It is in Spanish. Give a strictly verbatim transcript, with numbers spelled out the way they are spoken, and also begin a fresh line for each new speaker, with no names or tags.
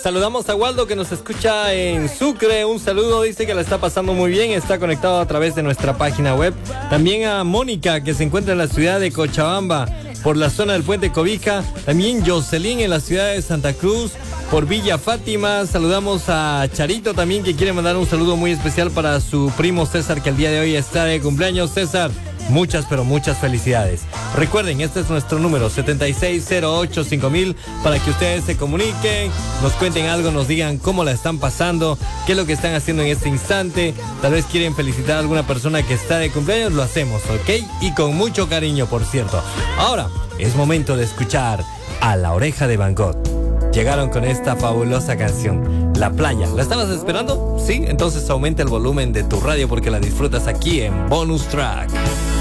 Saludamos a Waldo que nos escucha en Sucre. Un saludo, dice que la está pasando muy bien. Está conectado a través de nuestra página web. También a Mónica que se encuentra en la ciudad de Cochabamba por la zona del Puente Cobija. También Jocelyn en la ciudad de Santa Cruz por Villa Fátima. Saludamos a Charito también que quiere mandar un saludo muy especial para su primo César que el día de hoy está de cumpleaños. César, muchas pero muchas felicidades. Recuerden, este es nuestro número setenta y seis cero ocho cinco mil para que ustedes se comuniquen, nos cuenten algo, nos digan cómo la están pasando, qué es lo que están haciendo en este instante. Tal vez quieren felicitar a alguna persona que está de cumpleaños, lo hacemos, ¿ok? Y con mucho cariño, por cierto. Ahora es momento de escuchar a La Oreja de Van Gogh. Llegaron con esta fabulosa canción, La Playa. ¿La estabas esperando? Sí, entonces aumenta el volumen de tu radio porque la disfrutas aquí en Bonus Track.